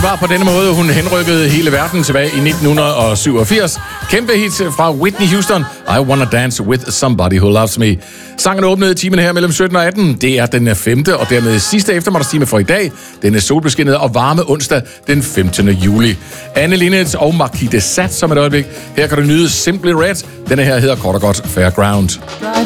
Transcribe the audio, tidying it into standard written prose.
det var på denne måde, hun henrykkede hele verden tilbage i 1987. Kæmpe hit fra Whitney Houston, I Wanna Dance With Somebody Who Loves Me. Sangen åbnede timen her mellem 17 og 18. Det er den 5. og dermed sidste eftermiddagstime for i dag. Den er solbeskinnede og varme onsdag den 15. juli. Anne Linnet og Marquis de Sade som et øjeblik. Her kan du nyde Simply Red. Denne her hedder kort og godt Fairground.